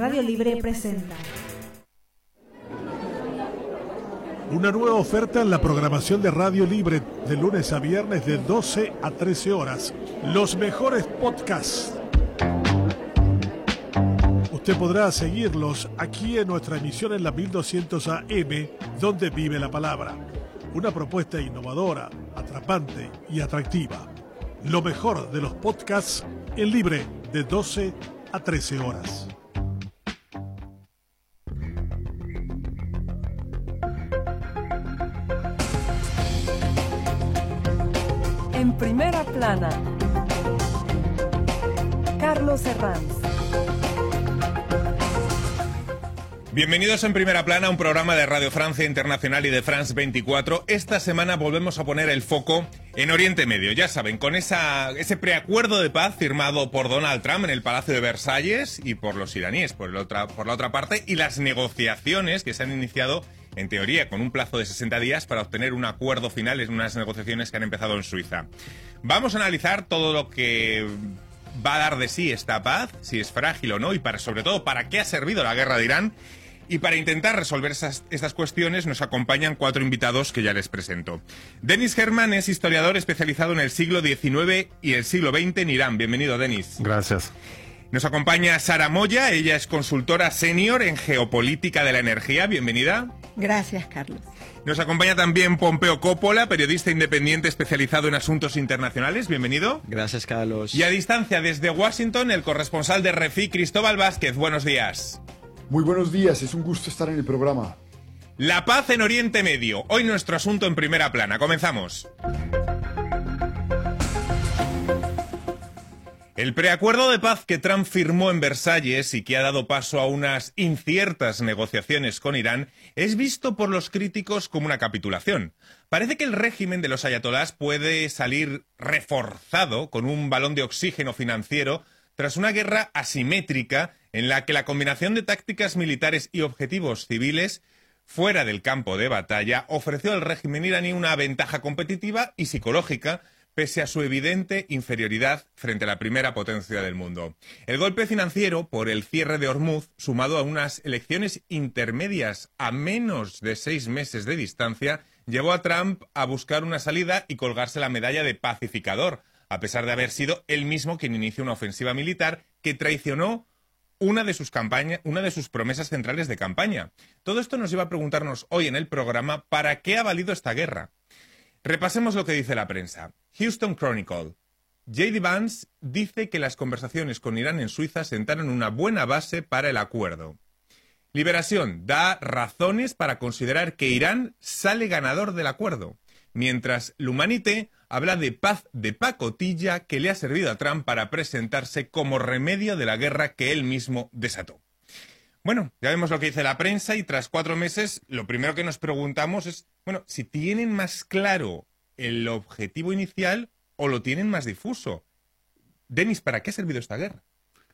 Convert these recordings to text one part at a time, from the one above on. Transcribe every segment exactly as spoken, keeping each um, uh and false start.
Radio Libre presenta una nueva oferta en la programación de Radio Libre de lunes a viernes de doce a trece horas. Los mejores podcasts. Usted podrá seguirlos aquí en nuestra emisión en la mil doscientos A M, donde vive la palabra. Una propuesta innovadora, atrapante y atractiva. Lo mejor de los podcasts en Libre de doce a trece horas. En primera plana, Carlos Herranz. Bienvenidos en Primera Plana, un programa de Radio Francia Internacional y de France veinticuatro. Esta semana volvemos a poner el foco en Oriente Medio, ya saben, con esa, ese preacuerdo de paz firmado por Donald Trump en el Palacio de Versalles y por los iraníes, por, el otra, por la otra parte, y las negociaciones que se han iniciado, en teoría, con un plazo de sesenta días para obtener un acuerdo final en unas negociaciones que han empezado en Suiza. Vamos a analizar todo lo que va a dar de sí esta paz, si es frágil o no, y para, sobre todo, para qué ha servido la guerra de Irán. Y para intentar resolver esas, estas cuestiones nos acompañan cuatro invitados que ya les presento. Denis Herman es historiador especializado en el siglo diecinueve y el siglo veinte en Irán. Bienvenido, Denis. Gracias. Nos acompaña Sara Moya, ella es consultora senior en geopolítica de la energía. Bienvenida. Gracias, Carlos. Nos acompaña también Pompeo Coppola, periodista independiente especializado en asuntos internacionales. Bienvenido. Gracias, Carlos. Y a distancia desde Washington, el corresponsal de R F I, Cristóbal Vázquez. Buenos días. Muy buenos días, es un gusto estar en el programa. La paz en Oriente Medio. Hoy nuestro asunto en Primera Plana. Comenzamos. El preacuerdo de paz que Trump firmó en Versalles y que ha dado paso a unas inciertas negociaciones con Irán es visto por los críticos como una capitulación. Parece que el régimen de los ayatolás puede salir reforzado con un balón de oxígeno financiero tras una guerra asimétrica en la que la combinación de tácticas militares y objetivos civiles fuera del campo de batalla ofreció al régimen iraní una ventaja competitiva y psicológica pese a su evidente inferioridad frente a la primera potencia del mundo. El golpe financiero por el cierre de Hormuz, sumado a unas elecciones intermedias a menos de seis meses de distancia, llevó a Trump a buscar una salida y colgarse la medalla de pacificador, a pesar de haber sido él mismo quien inició una ofensiva militar que traicionó una de sus campañas, una de sus promesas centrales de campaña. Todo esto nos lleva a preguntarnos hoy en el programa ¿para qué ha valido esta guerra? Repasemos lo que dice la prensa. Houston Chronicle. J D Vance dice que las conversaciones con Irán en Suiza sentaron una buena base para el acuerdo. Liberación da razones para considerar que Irán sale ganador del acuerdo, mientras l'Humanité habla de paz de pacotilla que le ha servido a Trump para presentarse como remedio de la guerra que él mismo desató. Bueno, ya vemos lo que dice la prensa y tras cuatro meses lo primero que nos preguntamos es, bueno, si tienen más claro el objetivo inicial o lo tienen más difuso. Denis, ¿para qué ha servido esta guerra?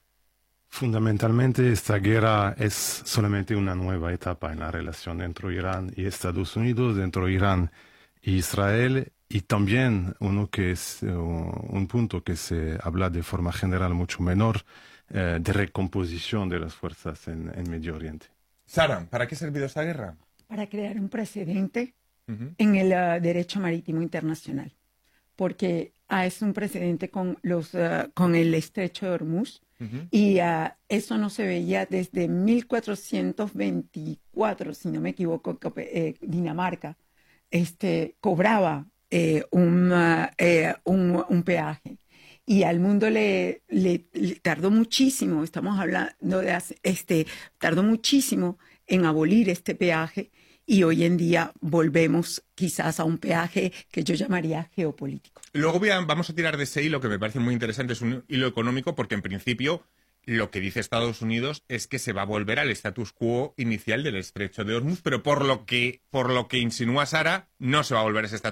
Fundamentalmente esta guerra es solamente una nueva etapa en la relación entre Irán y Estados Unidos, entre Irán y Israel, y también uno que es uh, un punto que se habla de forma general mucho menor, uh, de recomposición de las fuerzas en, en Medio Oriente. Sara, ¿para qué ha servido esta guerra? Para crear un precedente Uh-huh. en el uh, derecho marítimo internacional, porque uh, es un precedente con, los, uh, con el estrecho de Hormuz, uh-huh. y uh, eso no se veía desde mil cuatrocientos veinticuatro, si no me equivoco, que, eh, Dinamarca este, cobraba eh, un, uh, eh, un, un peaje. Y al mundo le, le, le tardó muchísimo, estamos hablando de hace, este, tardó muchísimo en abolir este peaje. Y hoy en día volvemos quizás a un peaje que yo llamaría geopolítico. Luego voy a, vamos a tirar de ese hilo que me parece muy interesante, es un hilo económico, porque en principio lo que dice Estados Unidos es que se va a volver al status quo inicial del estrecho de Hormuz, pero por lo que, por lo que insinúa Sara, no se va a volver a ese status